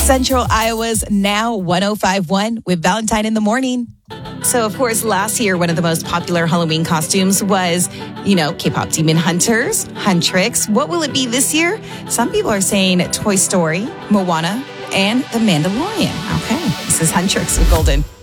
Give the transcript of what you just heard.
Central Iowa's Now 105.1 with Valentine in the Morning. So, of course, last year, one of the most popular Halloween costumes was, K-pop demon hunters, Huntrix. What will it be this year? Some people are saying Toy Story, Moana, and The Mandalorian. Okay, this is Huntrix with Golden.